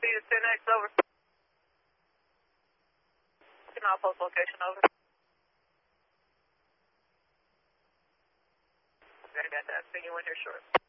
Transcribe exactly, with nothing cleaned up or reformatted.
speed is ten X, over. Canal post location, over. Okay, got that. See you in here short.